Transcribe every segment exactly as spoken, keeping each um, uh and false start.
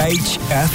H F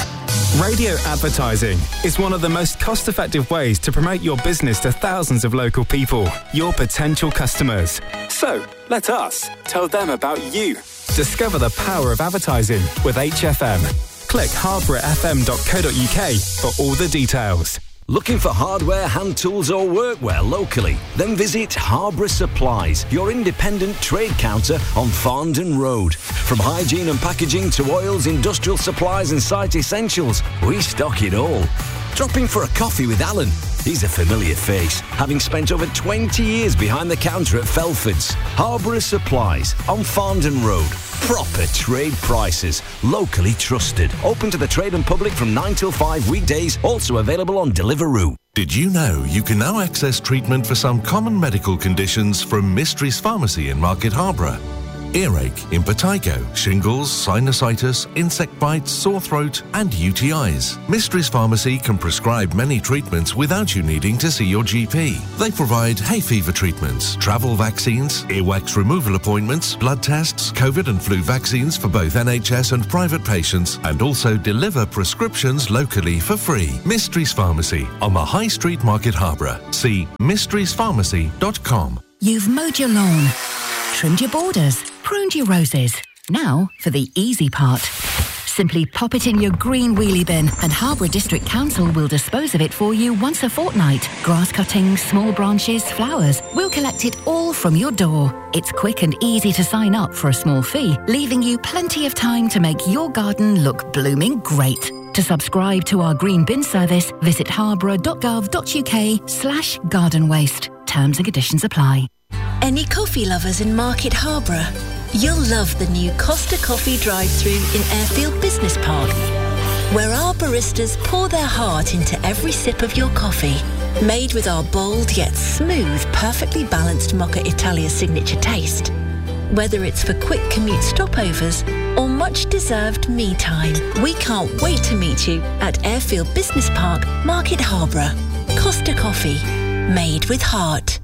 M. Radio advertising is one of the most cost-effective ways to promote your business to thousands of local people, your potential customers. So, let us tell them about you. Discover the power of advertising with H F M. Click harborough f m dot co dot u k for all the details. Looking for hardware, hand tools or workwear locally? Then visit Harborough Supplies, your independent trade counter on Farndon Road. From hygiene and packaging to oils, industrial supplies and site essentials, we stock it all. Drop in for a coffee with Alan. He's a familiar face, having spent over twenty years behind the counter at Felford's. Harborough Supplies on Farndon Road. Proper trade prices, locally trusted. Open to the trade and public from nine till five weekdays, also available on Deliveroo. Did you know you can now access treatment for some common medical conditions from Mysteries Pharmacy in Market Harborough? Earache, impetigo, shingles, sinusitis, insect bites, sore throat and U T Is. Mysteries Pharmacy can prescribe many treatments without you needing to see your G P. They provide hay fever treatments, travel vaccines, earwax removal appointments, blood tests, COVID and flu vaccines for both N H S and private patients, and also deliver prescriptions locally for free. Mysteries Pharmacy on the High Street, Market Harborough. See mysteries pharmacy dot com. You've mowed your lawn, trimmed your borders, pruned your roses. Now for the easy part. Simply pop it in your green wheelie bin and Harborough District Council will dispose of it for you once a fortnight. Grass cuttings, small branches, flowers. We'll collect it all from your door. It's quick and easy to sign up for a small fee, leaving you plenty of time to make your garden look blooming great. To subscribe to our green bin service, visit harborough dot gov dot u k slash garden waste. Terms and conditions apply. Any coffee lovers in Market Harborough? You'll love the new Costa Coffee drive-thru in Airfield Business Park, where our baristas pour their heart into every sip of your coffee. Made with our bold yet smooth, perfectly balanced Mocha Italia signature taste. Whether it's for quick commute stopovers or much-deserved me time, we can't wait to meet you at Airfield Business Park, Market Harborough. Costa Coffee, made with heart.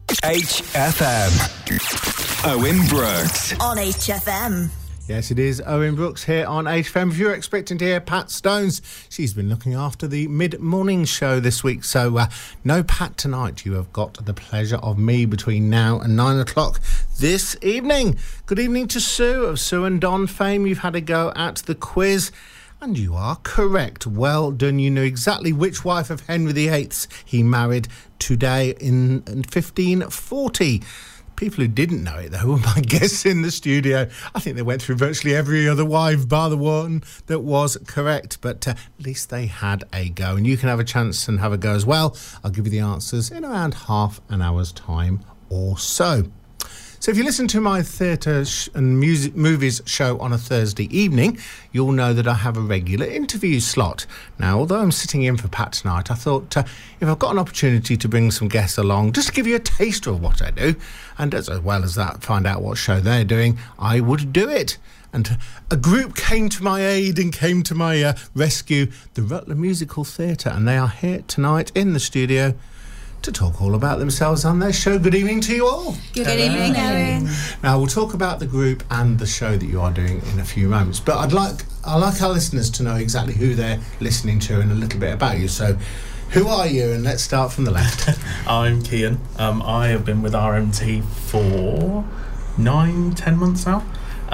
H F M. Owen Brooks. On H F M. Yes, it is Owen Brooks here on H F M. If you're expecting to hear Pat Stones, she's been looking after the mid-morning show this week. So uh, no Pat tonight. You have got the pleasure of me between now and nine o'clock this evening. Good evening to Sue of Sue and Don fame. You've had a go at the quiz. And you are correct. Well done. You knew exactly which wife of Henry the Eighth he married today in, in fifteen forty. People who didn't know it, though, were my guests in the studio. I think they went through virtually every other wife, bar the one that was correct. But uh, at least they had a go. And you can have a chance and have a go as well. I'll give you the answers in around half an hour's time or so. So if you listen to my theatre sh- and music movies show on a Thursday evening, you'll know that I have a regular interview slot. Now, although I'm sitting in for Pat tonight, I thought uh, if I've got an opportunity to bring some guests along, just to give you a taster of what I do, and as well as that, find out what show they're doing, I would do it. And a group came to my aid and came to my uh, rescue, the Rutland Musical Theatre, and they are here tonight in the studio to talk all about themselves and their show. Good evening to you all. Good Hello. evening, Owen. Now, we'll talk about the group and the show that you are doing in a few moments, but I'd like I'd like our listeners to know exactly who they're listening to and a little bit about you. So, who are you? And let's start from the left. I'm Kian. Um, I have been with R M T for nine, ten months now.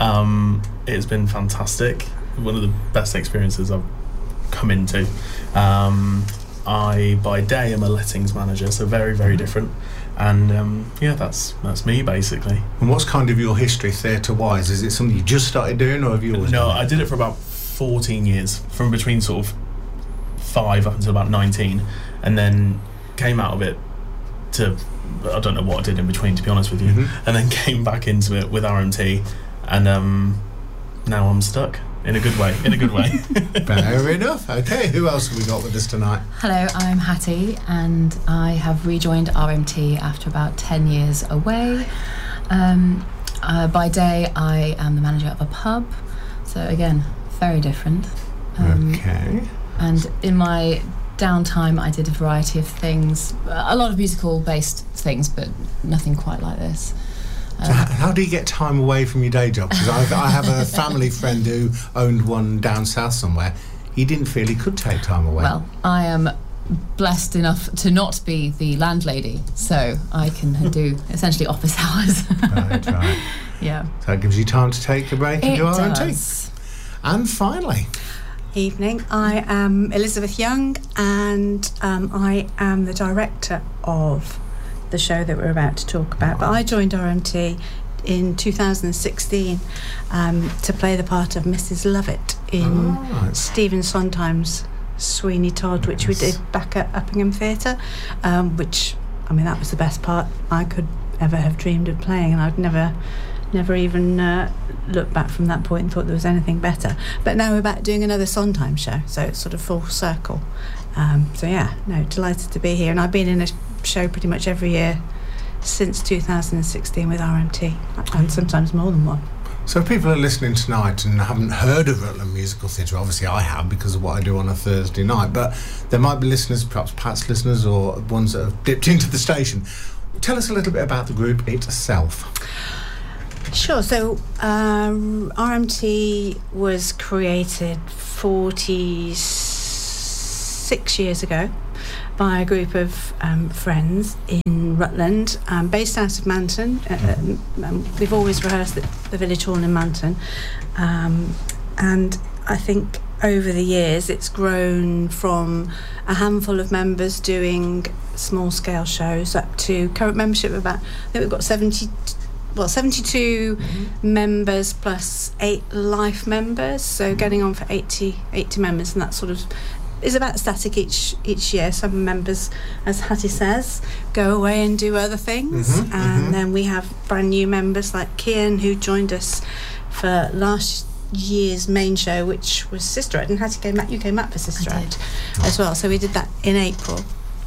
Um, it's been fantastic. One of the best experiences I've come into. Um, I, by day, am a lettings manager, so very, very different. And, um, yeah, that's that's me, basically. And what's kind of your history theatre-wise? Is it something you just started doing, or have you always No, done it? I did it for about fourteen years, from between sort of five up until about nineteen, and then came out of it to, I don't know what I did in between, to be honest with you, mm-hmm. and then came back into it with R M T, and um, now I'm stuck. In a good way, in a good way. Fair enough. Okay, who else have we got with us tonight? Hello, I'm Hattie, and I have rejoined R M T after about ten years away. Um, uh, by day, I am the manager of a pub, so again, very different. Um, okay. And in my downtime, I did a variety of things, a lot of musical-based things, but nothing quite like this. So how, how do you get time away from your day job? Because I have a family friend who owned one down south somewhere. He didn't feel he could take time away. Well, I am blessed enough to not be the landlady, so I can do essentially office hours. Right, right. Yeah. So it gives you time to take a break and It do R M T. does. And finally, Evening. I am Elizabeth Young, and um, I am the director of the show that we're about to talk about. But I joined R M T in two thousand sixteen um, to play the part of Missus Lovett in Right. Stephen Sondheim's Sweeney Todd, which we Yes. did back at Uppingham Theatre, um, which, I mean, that was the best part I could ever have dreamed of playing, and I'd never never even uh, looked back from that point and thought there was anything better. But now we're back doing another Sondheim show, so it's sort of full circle. Um, so yeah, no, delighted to be here, and I've been in a show pretty much every year since two thousand sixteen with R M T, and sometimes more than one. so if people are listening tonight and haven't heard of Rutland Musical Theatre, obviously I have because of what I do on a Thursday night, but there might be listeners, perhaps Pat's listeners or ones that have dipped into the station. Tell us a little bit about the group itself. Sure. So um, R M T was created forty-six years ago by a group of um, friends in Rutland, um, based out of Manton. Uh, um, we've always rehearsed at the Village Hall in Manton, um, and I think over the years it's grown from a handful of members doing small-scale shows up to current membership of about, I think we've got seventy. Well, seventy-two mm-hmm. members plus eight life members, so getting on for eighty, eighty members, and that sort of is about static each each year. Some members, as Hattie says, go away and do other things, Mm-hmm, and mm-hmm. then we have brand new members like Kian, who joined us for last year's main show, which was Sister Act, and Hattie came back. You came back for Sister I Act as well, so we did that in April.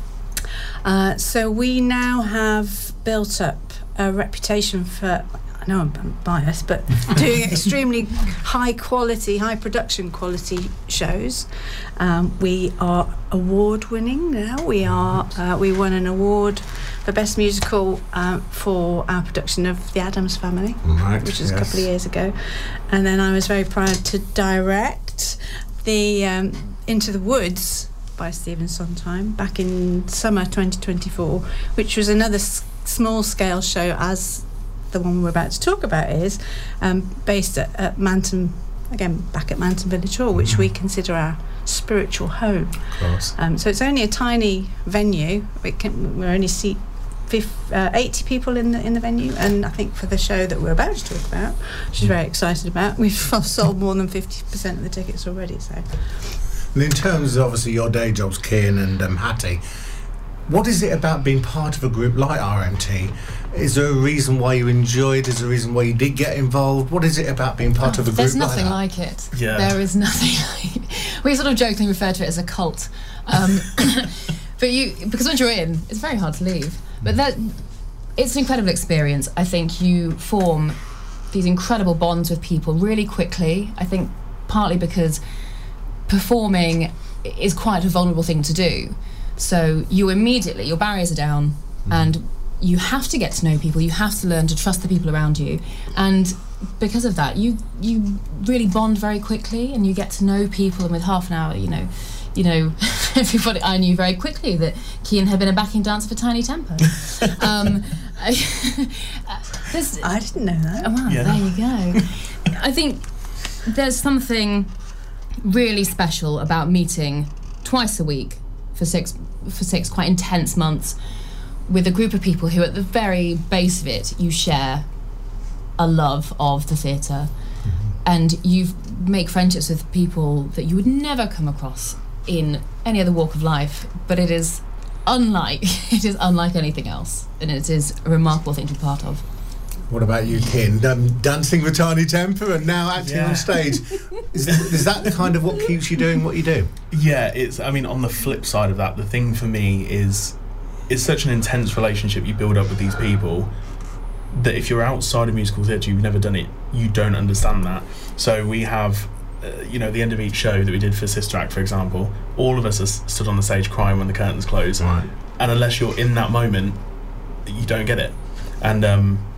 Uh, so we now have built up a reputation for, I know I'm biased, but doing extremely high quality, high production quality shows. Um, we are award winning now. We are uh, we won an award for best musical uh, for our production of The Addams Family, Right, which was yes. a couple of years ago. And then I was very proud to direct the um, Into the Woods by Stephen Sondheim back in summer twenty twenty-four, which was another s- small-scale show, as the one we're about to talk about is, um, based at, at Manton, again back at Manton Village Hall, which we consider our spiritual home. Of course. Um, so it's only a tiny venue. We can, we're only seat fifty, uh, eighty people in the in the venue, and I think for the show that we're about to talk about, which is very excited about, we've sold more than fifty percent of the tickets already. So. And in terms of obviously your day jobs, Kian and um, Hattie, what is it about being part of a group like R M T? Is there a reason why you enjoyed? Is there a reason why you did get involved? What is it about being part Oh, of a group there's nothing like that? like it. Yeah. There is nothing like it. We sort of jokingly refer to it as a cult. Um, but you, because once you're in, it's very hard to leave. But that, it's an incredible experience. I think you form these incredible bonds with people really quickly. I think partly because performing is quite a vulnerable thing to do. So you immediately, your barriers are down, mm. and you have to get to know people. You have to learn to trust the people around you, and because of that, you you really bond very quickly, and you get to know people. And with half an hour, you know, you know, everybody. I knew very quickly that Kian had been a backing dancer for Tiny Temper. um, I, I didn't know that. Oh, wow, Yeah. there you go. I think there's something really special about meeting twice a week for six for six quite intense months with a group of people who, at the very base of it, you share a love of the theatre, mm-hmm. and you make friendships with people that you would never come across in any other walk of life. But it is unlike it is unlike anything else, and it is a remarkable thing to be part of. What about you, Kian? Um, dancing with Tiny Temper and now acting Yeah. on stage. Is, is that the kind of what keeps you doing what you do? Yeah, it's. I mean, on the flip side of that, the thing for me is, it's such an intense relationship you build up with these people that if you're outside of musical theatre, you've never done it, you don't understand that. So we have, uh, you know, the end of each show that we did for Sister Act, for example, all of us are s- stood on the stage crying when the curtains close, Right. and unless you're in that moment, you don't get it. And um,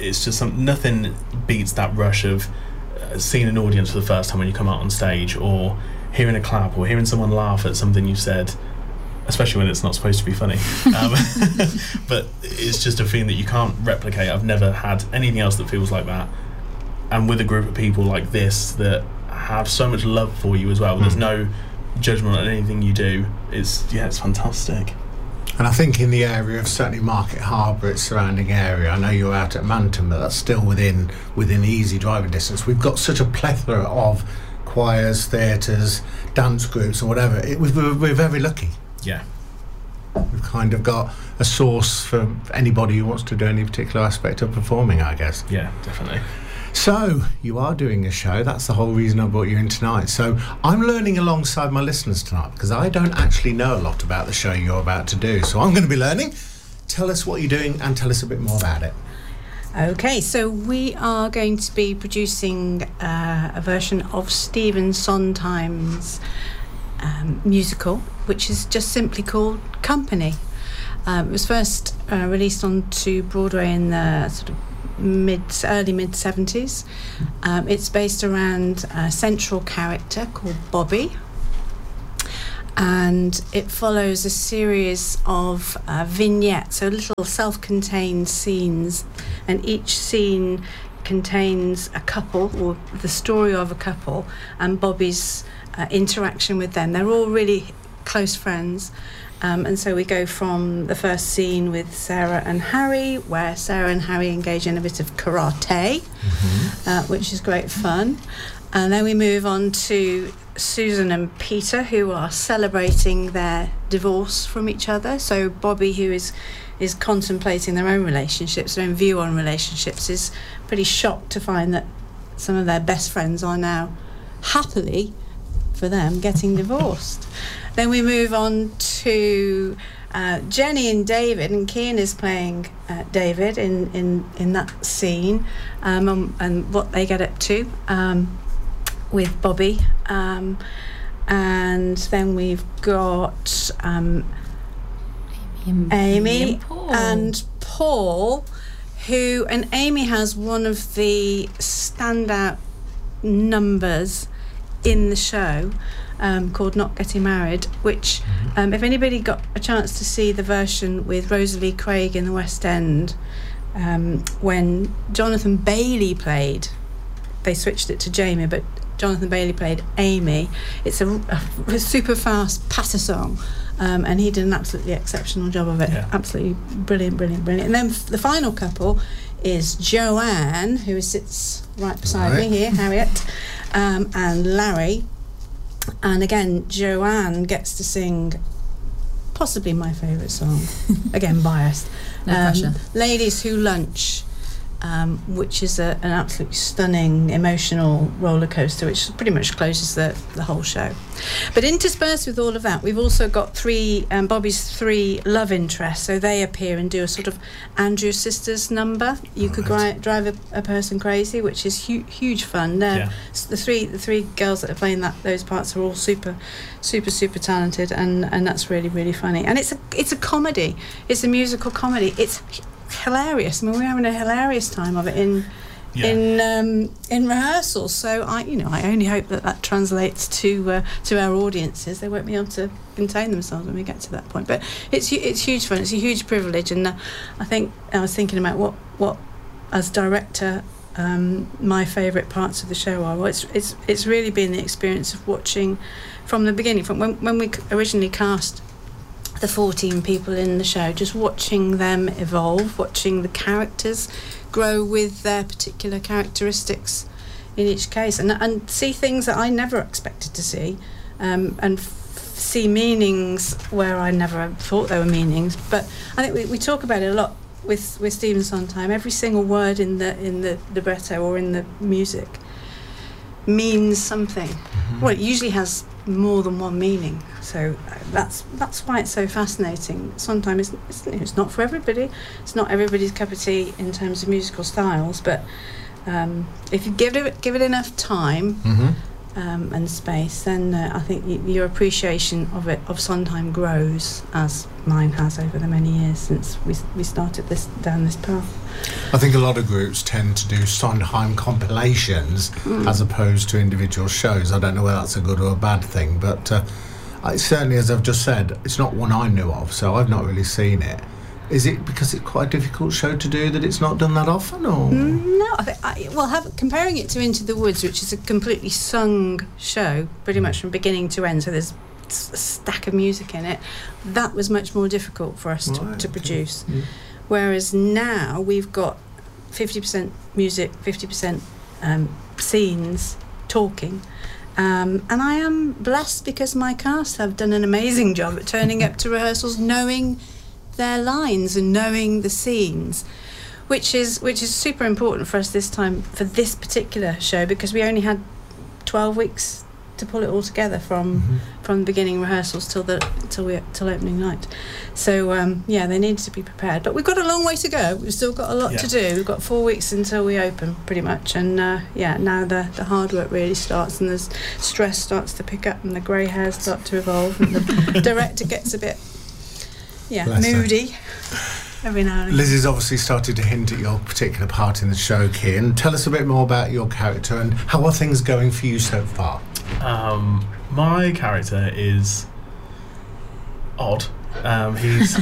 it's just some, nothing beats that rush of uh, seeing an audience for the first time when you come out on stage, or hearing a clap, or hearing someone laugh at something you've said, especially when it's not supposed to be funny. Um, but it's just a feeling that you can't replicate. I've never had anything else that feels like that. And with a group of people like this that have so much love for you as well, mm. there's no judgment on anything you do. It's yeah, it's fantastic. And I think in the area of certainly Market Harbour, its surrounding area, I know you're out at Manton, but that's still within within easy driving distance. We've got such a plethora of choirs, theatres, dance groups and whatever. It, we're, we're very lucky. Yeah. We've kind of got a source for anybody who wants to do any particular aspect of performing, I guess. Yeah, definitely. So, you are doing a show. That's the whole reason I brought you in tonight. So, I'm learning alongside my listeners tonight, because I don't actually know a lot about the show you're about to do. So, I'm going to be learning. Tell us what you're doing and tell us a bit more about it. Okay, so we are going to be producing uh, a version of Stephen Sondheim's um, musical, which is just simply called Company. Um, it was first uh, released onto Broadway in the sort of mid early mid seventies. Um, it's based around a central character called Bobby, and it follows a series of uh, vignettes, so little self-contained scenes, and each scene contains a couple, or the story of a couple, and Bobby's uh, interaction with them. They're all really close friends. Um, and so we go from the first scene with Sarah and Harry, where Sarah and Harry engage in a bit of karate, mm-hmm. uh, which is great fun. And then we move on to Susan and Peter, who are celebrating their divorce from each other. So Bobby, who is is contemplating their own relationships, their own view on relationships, is pretty shocked to find that some of their best friends are now happily, for them, getting divorced. Then we move on to uh, Jenny and David, and Kean is playing uh, David in, in, in that scene, um, and, and what they get up to um, with Bobby. Um, and then we've got um, Amy, Amy and Paul. and Paul, who, and Amy has one of the standout numbers in the show, um, called Not Getting Married, which mm-hmm. um, if anybody got a chance to see the version with Rosalie Craig in the West End, um, when Jonathan Bailey played, they switched it to Jamie, but Jonathan Bailey played Amy. It's a, a, a super fast patter song, um, and he did an absolutely exceptional job of it. Yeah. Absolutely brilliant, brilliant, brilliant. And then f- the final couple is Joanne, who sits right beside right. me here, Harriet, um, and Larry. And again, Joanne gets to sing possibly my favourite song. Again, biased. No um, pressure. Ladies Who Lunch, um, which is a, an absolutely stunning, emotional roller coaster, which pretty much closes the, the whole show. But interspersed with all of that, we've also got three, um, Bobby's three love interests. So they appear and do a sort of Andrew Sisters number. You Right. could gri- drive a, a person crazy, which is hu- huge fun. They're, Yeah. s- The three the three girls that are playing that those parts are all super, super, super talented, and, and that's really, really funny. And it's a it's a comedy. It's a musical comedy. It's h- hilarious. I mean, we're having a hilarious time of it in Yeah. in um, in rehearsals. So I, you know, I only hope that that translates to uh, to our audiences. They won't be able to contain themselves when we get to that point. But it's hu- it's huge fun. It's a huge privilege, and uh, I think I was thinking about what what as director. Um, my favourite parts of the show are. Well, it's it's it's really been the experience of watching from the beginning, from when when we c- originally cast the fourteen people in the show, just watching them evolve, watching the characters grow with their particular characteristics in each case, and and see things that I never expected to see, um, and f- see meanings where I never thought there were meanings. But I think we, we talk about it a lot with with Stephen Sondheim. Every single word in the in the libretto or in the music means something. Mm-hmm. Well, it usually has more than one meaning. So uh, that's that's why it's so fascinating. Sometimes it's, it's, it's not for everybody. It's not everybody's cup of tea in terms of musical styles. But um, if you give it give it enough time, Mm-hmm. um, and space, then uh, I think y- your appreciation of it, of Sondheim, grows, as mine has over the many years since we we started this down this path. I think a lot of groups tend to do Sondheim compilations mm. as opposed to individual shows. I don't know whether that's a good or a bad thing, but uh, I, certainly, as I've just said, it's not one I knew of, so I've not really seen it. Is it because it's quite a difficult show to do that it's not done that often, or...? No, I, I, well, have, comparing it to Into the Woods, which is a completely sung show, pretty much from beginning to end, so there's a stack of music in it, that was much more difficult for us to, right, to okay. produce. Yeah. Whereas now we've got fifty percent music, fifty percent um, scenes, talking. Um, and I am blessed because my cast have done an amazing job at turning up to rehearsals knowing their lines and knowing the scenes, which is which is super important for us this time for this particular show, because we only had twelve weeks to pull it all together from Mm-hmm. from the beginning rehearsals till the till we till opening night. So um, yeah, they needed to be prepared, but we've got a long way to go. We've still got a lot Yeah. to do. We've got four weeks until we open, pretty much, and uh, yeah, now the the hard work really starts, and the stress starts to pick up, and the grey hairs start to evolve, and the director gets a bit yeah Bless her. moody every now and again. Lizzie's obviously started to hint at your particular part in the show, Kian. Tell us a bit more about your character and how are things going for you so far? Um, my character is odd. Um, he's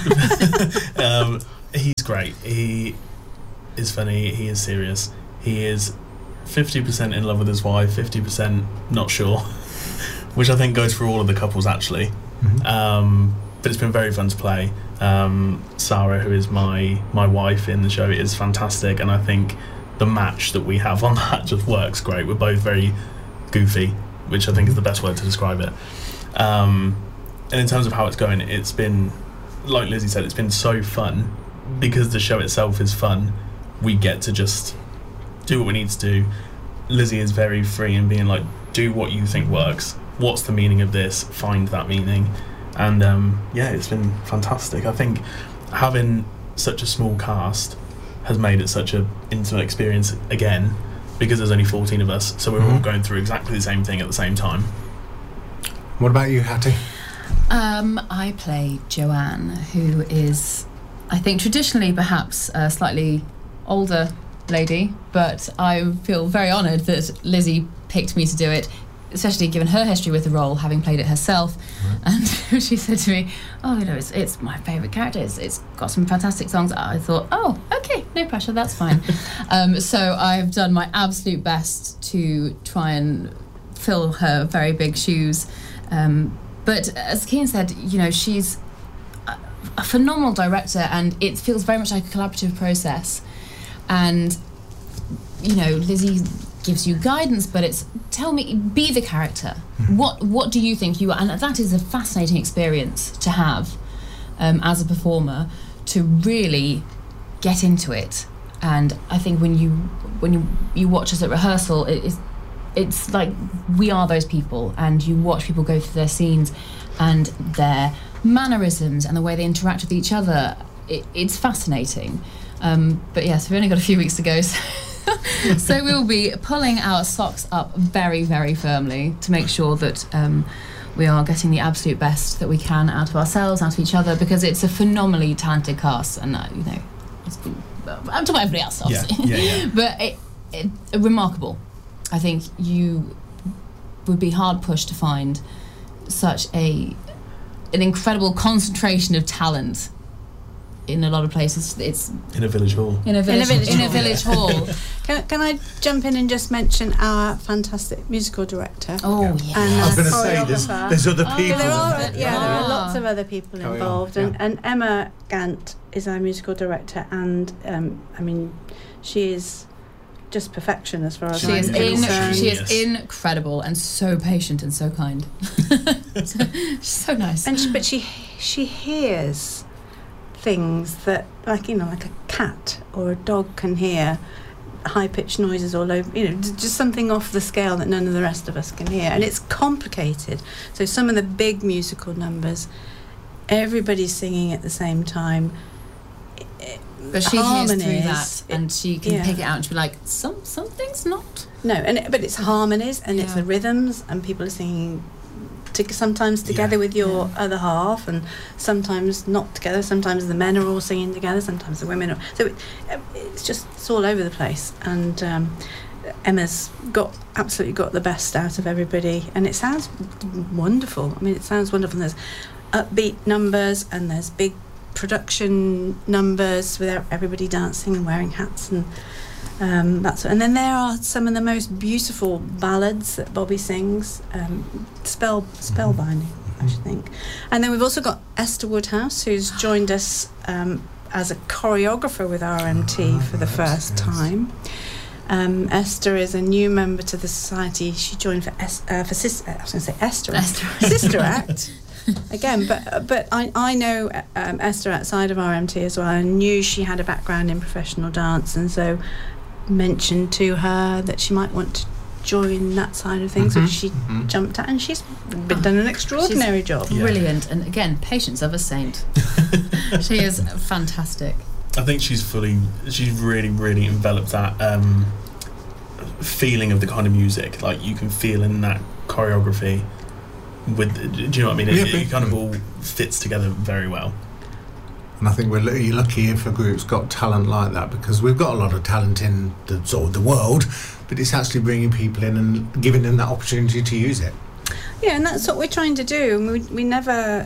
um, he's great. He is funny. He is serious. He is fifty percent in love with his wife, fifty percent not sure, which I think goes for all of the couples actually. Mm-hmm. Um, but it's been very fun to play. Um, Sarah, who is my my wife in the show, is fantastic, and I think the match that we have on that just works great. We're both very goofy, which I think is the best word to describe it. Um, and in terms of how it's going, it's been, like Lizzie said, it's been so fun because the show itself is fun. We get to just do what we need to do. Lizzie is very free in being like, do what you think works. What's the meaning of this? Find that meaning. And um, yeah, it's been fantastic. I think having such a small cast has made it such an intimate experience again, because there's only fourteen of us, so we're Mm-hmm. all going through exactly the same thing at the same time. What about you, Hattie? Um, I play Joanne, who is, I think, traditionally perhaps a slightly older lady, but I feel very honoured that Lizzie picked me to do it, especially given her history with the role, having played it herself. Right. And she said to me, oh, you know, it's, it's my favourite character, it's, it's got some fantastic songs. I thought, oh, okay, no pressure, that's fine. um, so I've done my absolute best to try and fill her very big shoes. Um, but as Kian said, you know, she's a, a phenomenal director, and it feels very much like a collaborative process. And, you know, Lizzie gives you guidance, but it's, tell me, be the character. Mm-hmm. What what do you think you are? And that is a fascinating experience to have um, as a performer, to really get into it. And I think when you when you, you watch us at rehearsal, it is it's like we are those people, and you watch people go through their scenes and their mannerisms and the way they interact with each other. It, it's fascinating. Um, but yes, we've only got a few weeks to go, so, so we'll be pulling our socks up very, very firmly to make sure that um, we are getting the absolute best that we can out of ourselves, out of each other, because it's a phenomenally talented cast, and uh, you know, it's, I'm talking about everybody else, obviously. Yeah, yeah, yeah. But it, it, remarkable. I think you would be hard pushed to find such a an incredible concentration of talent in a lot of places. It's in a village hall. In a village, in a village in hall. a village hall. Can, can I jump in and just mention our fantastic musical director? Oh, yeah. And I was our going to say, there's, choreographer. there's other Oh, people. There are, isn't there? yeah, there are Ah. lots of other people Carry on, involved, yeah. and, and Emma Gant is our musical director, and um, I mean, she is just perfection as far as She I'm is in- concerned. in, she is Genius. incredible and so patient and so kind. so, she's so nice. And she, but she she hears things that, like, you know, like a cat or a dog can hear high-pitched noises all over, you know, d- just something off the scale that none of the rest of us can hear, and it's complicated. So some of the big musical numbers, everybody's singing at the same time. But she hears through Harmonies, that, and she can yeah. pick it out and she'll be like, some something's not No, and it, but it's harmonies and it's Yeah. the rhythms, and people are singing to, sometimes together Yeah. with your Yeah. other half, and sometimes not together. Sometimes the men are all singing together, sometimes the women are. So it, it's just it's all over the place. And um, Emma's got absolutely got the best out of everybody, and it sounds wonderful. I mean, it sounds wonderful. There's upbeat numbers and there's big production numbers with everybody dancing and wearing hats and. Um, that's and then there are some of the most beautiful ballads that Bobby sings, um, spell spellbinding, I should think. And then we've also got Esther Woodhouse, who's joined us um, as a choreographer with R M T Oh, for the right, first yes. time. Um, Esther is a new member to the society. She joined for es- uh, for sis- I was going to say Esther Esther. Sister Act. Again, but but I, I know um, Esther outside of R M T as well. I knew she had a background in professional dance, and so mentioned to her that she might want to join that side of things, Mhm, which she mhm. jumped at, and she's been done an extraordinary job. Yeah. Brilliant. And again, patience of a saint. She is fantastic. I think she's fully, she's really, really enveloped that um, feeling of the kind of music. Like you can feel in that choreography. With, do you know what I mean? It, Yeah, it kind of all fits together very well. And I think we're lu- you're lucky if a group's got talent like that, because we've got a lot of talent in the sort of the world, but it's actually bringing people in and giving them that opportunity to use it. Yeah, and that's what we're trying to do. And we we never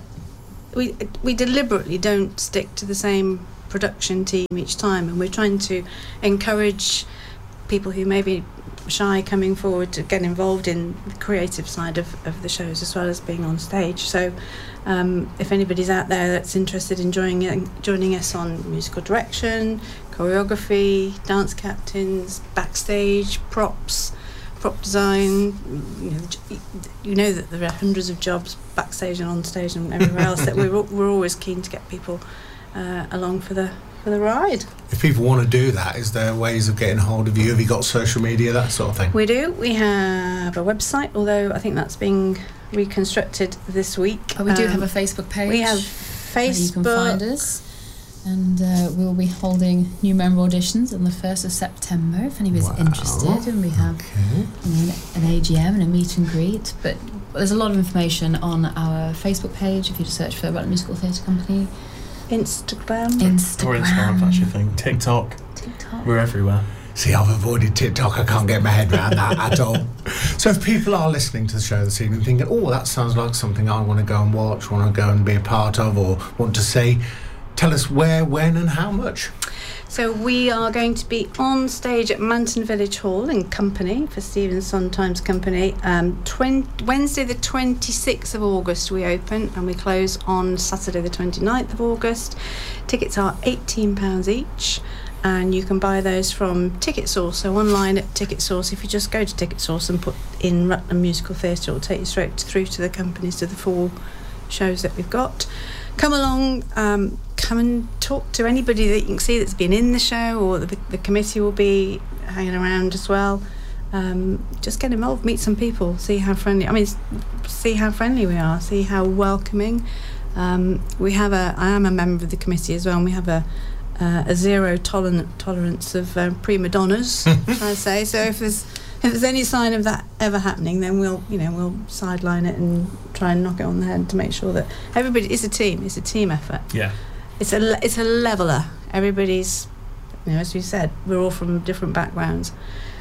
we we deliberately don't stick to the same production team each time, and we're trying to encourage people who may be shy coming forward to get involved in the creative side of, of the shows as well as being on stage. So um, if anybody's out there that's interested in joining joining us on musical direction, choreography, dance captains, backstage, props, prop design, you know, j- you know that there are hundreds of jobs backstage and on stage and everywhere else, that we're, we're always keen to get people uh, along for the for the ride. If people want to do that, is there ways of getting hold of you? Have you got social media, that sort of thing? We do. We have a website, although I think that's being reconstructed this week. Oh, we do Um, have a Facebook page. We have where you can find Facebook. us. And uh, we'll be holding new member auditions on the first of September if anybody's Wow. interested. And we have Okay. you know, an A G M and a meet and greet. But there's a lot of information on our Facebook page if you just search for Rutland Musical Theatre Company. Instagram. Instagram. Or Instagram, that's your thing. TikTok. TikTok. We're everywhere. See, I've avoided TikTok. I can't get my head around that at all. So if people are listening to the show this evening thinking, oh, that sounds like something I want to go and watch, want to go and be a part of, or want to see, tell us where, when and how much. So we are going to be on stage at Manton Village Hall in Company for Stephen Sondheim's Company. Um, twen- Wednesday the twenty-sixth of August we open, and we close on Saturday the twenty-ninth of August. Tickets are eighteen pounds each, and you can buy those from TicketSource. So online at TicketSource, if you just go to TicketSource and put in Rutland Musical Theatre, it will take you straight through to the companies, to the four shows that we've got. Come along, um, come and talk to anybody that you can see that's been in the show, or the, the committee will be hanging around as well. Um, just get involved, meet some people, see how friendly, I mean, s- see how friendly we are, see how welcoming. Um, we have a, I am a member of the committee as well, and we have a, uh, a zero toler- tolerance of uh, prima donnas, shall I say. So if there's if there's any sign of that ever happening, then we'll, you know, we'll sideline it and try and knock it on the head to make sure that everybody, it's a team, it's a team effort. Yeah. It's a le- it's a leveler. Everybody's, you know, as we said, we're all from different backgrounds,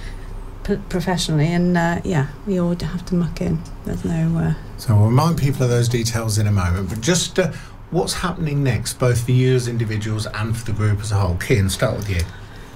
p- professionally, and uh, yeah, we all have to muck in. There's no. Uh, So we'll remind people of those details in a moment, but just uh, what's happening next, both for you as individuals and for the group as a whole? Kian, start with you.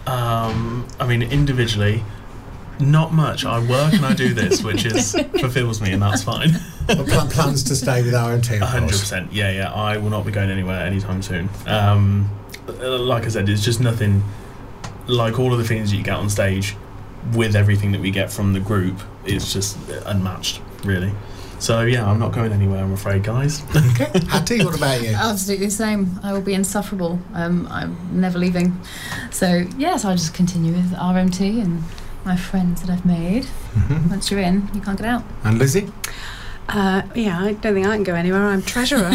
Um, I mean, individually, not much. I work and I do this, which is fulfills me, and that's fine. Well, pl- plans to stay with R M T, of A hundred course. percent. Yeah, yeah. I will not be going anywhere anytime soon. Um, like I said, it's just nothing like all of the things that you get on stage with everything that we get from the group. It's just unmatched, really. So yeah, I'm not going anywhere, I'm afraid, guys. Okay, Hattie, what about you? Absolutely the same. I will be insufferable. Um, I'm never leaving. So yes, I'll just continue with R M T and my friends that I've made. Mhm. Once you're in, you can't get out. And Lizzie? uh, yeah, I don't think I can go anywhere. I'm treasurer.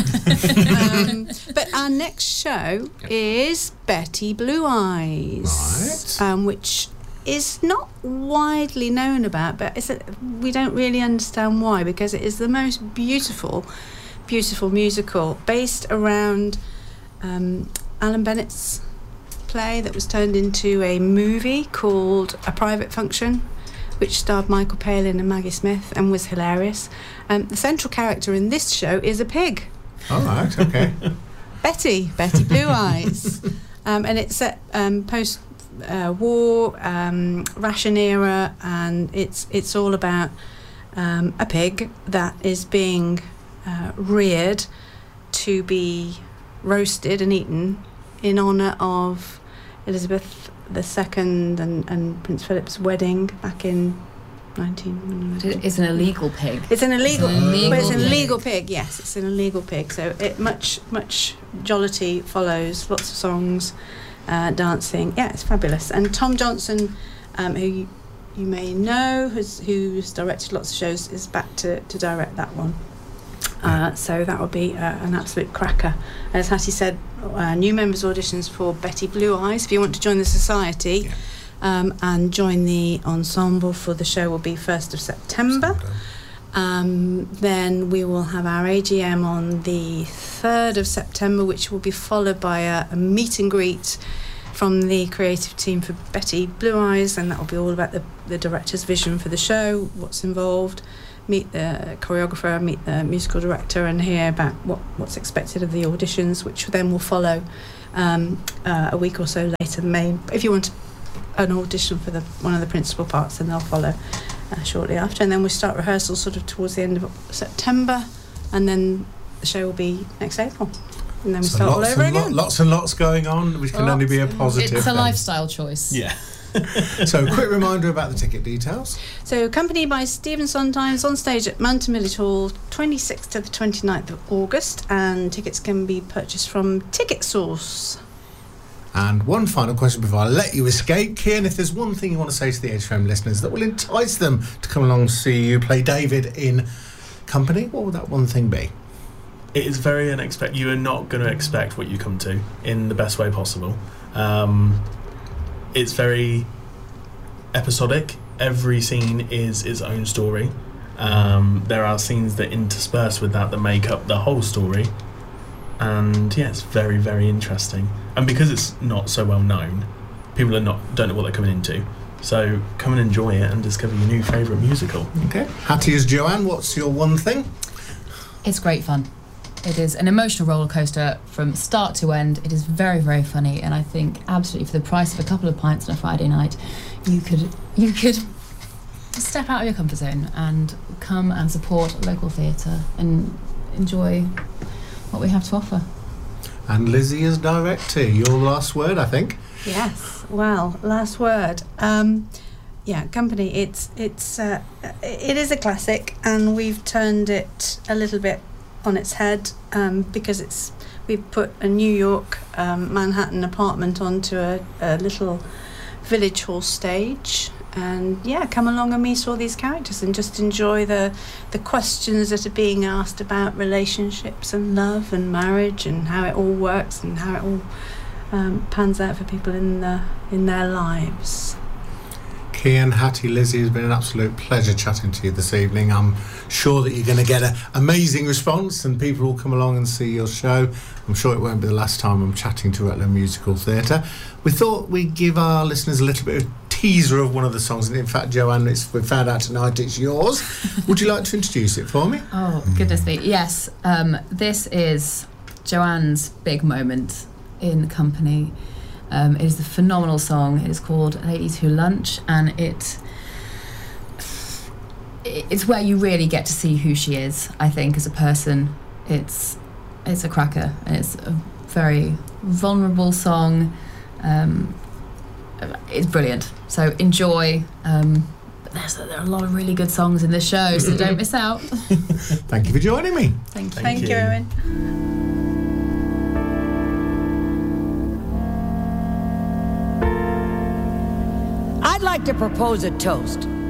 um, but our next show is Betty Blue Eyes, Right. um, which is not widely known about, but it's a, we don't really understand why, because it is the most beautiful, beautiful musical based around um, Alan Bennett's play that was turned into a movie called A Private Function, which starred Michael Palin and Maggie Smith and was hilarious. Um, the central character in this show is a pig. All right, okay. Betty, Betty Blue Eyes. Um, and it's set um, post-war, uh, um, ration era, and it's it's all about um, a pig that is being uh, reared to be roasted and eaten in honour of Elizabeth the Second and, and Prince Philip's wedding back in nineteen. It's an illegal pig. It's an illegal. It's an illegal but it's an pig. illegal pig. Yes, it's an illegal pig. So it much much jollity follows. Lots of songs, uh, dancing. Yeah, it's fabulous. And Tom Johnson, um, who you, you may know, who's who's directed lots of shows, is back to, to direct that one. Uh, so that will be uh, an absolute cracker. As Hattie said, uh, new members auditions for Betty Blue Eyes. If you want to join the society. Yeah. Um, and join the ensemble for the show will be first of September. Um, then we will have our A G M on the third of September, which will be followed by a, a meet and greet from the creative team for Betty Blue Eyes, and that will be all about the, the director's vision for the show, what's involved, meet the choreographer, meet the musical director, and hear about what, what's expected of the auditions, which then will follow um, uh, a week or so later. May, if you want to an audition for the one of the principal parts, and they'll follow uh, shortly after, and then we start rehearsals sort of towards the end of September, and then the show will be next April, and then we so start all over and again. Lo- lots and lots going on, which can lots only be a positive. It's a then. lifestyle choice. Yeah. So, quick reminder about the ticket details. So, accompanied by Stephen Sondheim's on stage at Mountain Village Hall, twenty-sixth to the twenty-ninth of August, and tickets can be purchased from Ticket Source. And one final question before I let you escape, Kian, if there's one thing you want to say to the H F M listeners that will entice them to come along and see you play David in Company, what would that one thing be? It is very unexpected. You are not going to expect what you come to in the best way possible. Um, it's very episodic. Every scene is its own story. Um, there are scenes that intersperse with that that make up the whole story. And yeah, it's very, very interesting. And because it's not so well known, people are not don't know what they're coming into. So come and enjoy it and discover your new favourite musical. Okay. Hattie is Joanne. What's your one thing? It's great fun. It is an emotional roller coaster from start to end. It is very, very funny, and I think absolutely for the price of a couple of pints on a Friday night, you could you could step out of your comfort zone and come and support local theatre and enjoy what we have to offer. And Lizzie is director. Your last word, I think. Yes. Well, last word. Um, yeah, Company. It's it's uh, it is a classic, and we've turned it a little bit on its head um, because it's we've put a New York um, Manhattan apartment onto a, a little village hall stage. And yeah, come along and meet all these characters and just enjoy the the questions that are being asked about relationships and love and marriage and how it all works and how it all um, pans out for people in the in their lives. Kian, Hattie, Lizzie, it's been an absolute pleasure chatting to you this evening. I'm sure that you're going to get an amazing response and people will come along and see your show. I'm sure it won't be the last time I'm chatting to Rutland Musical Theatre. We thought we'd give our listeners a little bit of teaser of one of the songs, and in fact, Joanne, it's, we found out tonight it's yours. Would you like to introduce it for me? Oh, goodness me. Yes, um, this is Joanne's big moment in Company. Um, it is a phenomenal song. It is called Ladies Who Lunch, and it it's where you really get to see who she is, I think, as a person. It's it's a cracker, and it's a very vulnerable song. Um, it's brilliant. So enjoy. Um, there's, there are a lot of really good songs in this show, so don't miss out. Thank you for joining me. Thank you. Thank, Thank you, Owen. I'd like to propose a toast